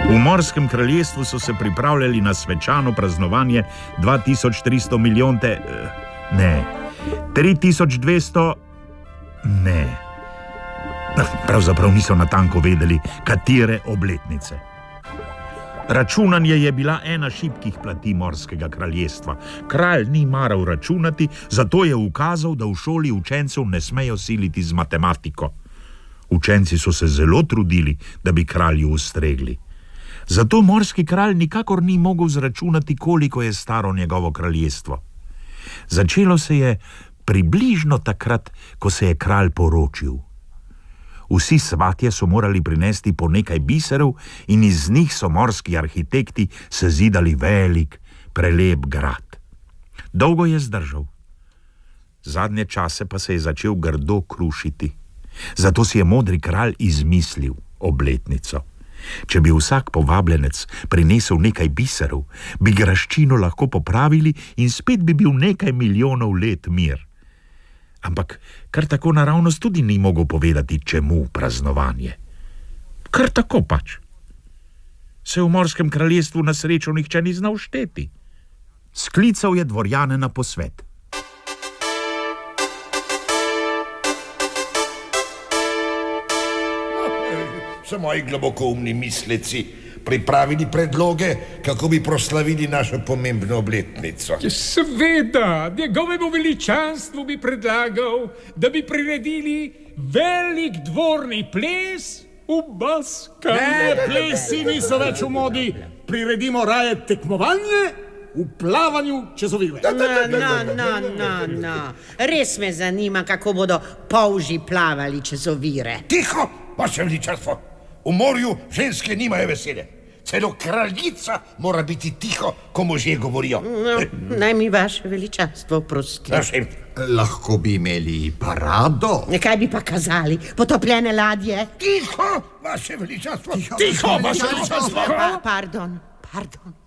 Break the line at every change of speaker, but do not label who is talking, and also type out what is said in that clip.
V Morskem kraljestvu so se pripravljali na svečano praznovanje 2300 milijonte... Ne, 3200... Ne. Pravzaprav niso natanko vedeli, katere obletnice. Računanje je bila ena šibkih plati Morskega kraljestva. Kralj ni maral računati, zato je ukazal, da v šoli učencev ne smejo siliti z matematiko. Učenci so se zelo trudili, da bi kralju ustregli. Zato morski kralj nikakor ni mogel zračunati, koliko je staro njegovo kraljestvo. Začelo se je približno takrat, ko se je kralj poročil. Vsi svatje so morali prinesti po nekaj biserov in iz njih so morski arhitekti sezidali velik, prelep grad. Dolgo je zdržal. Zadnje čase pa se je začel grdo krušiti. Zato si je modri kralj izmislil obletnico. Če bi vsak povabljenec prinesel nekaj biserov, bi graščino lahko popravili in spet bi bil nekaj milijonov let mir. Ampak kar tako naravnost tudi ni mogel povedati, čemu praznovanje. Kar tako pač. Se v Morskem kraljestvu na srečo nihče ni znal šteti. Sklical je dvorjane na posvet.
So moji globokoumni misleci pripravili predloge, kako bi proslavili našo pomembno obletnico.
Seveda, njegovemu veličanstvu bi predlagal, da bi priredili velik dvorni ples v maskah.
Ne, plesi niso več v modi. Priredimo raje tekmovanje v plavanju čez ovire.
No. Res me zanima, kako bodo polži plavali čez ovire.
Tiho, vaše veličanstvo! V morju ženske nimajo vesele. Celo kraljica mora biti tiho, ko možje govorijo.
Naj mi vaše veličanstvo prosti.
Lahko bi imeli parado.
Kaj bi pa kazali? Potopljene ladje?
Tiho, vaše veličanstvo!
Tiho, vaše veličanstvo!
Pardon.